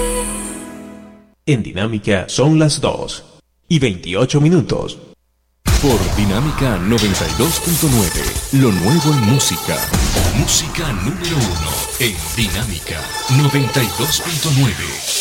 En Dinámica son las 2:28. Por Dinámica 92.9, lo nuevo en música. Música número 1 en Dinámica 92.9.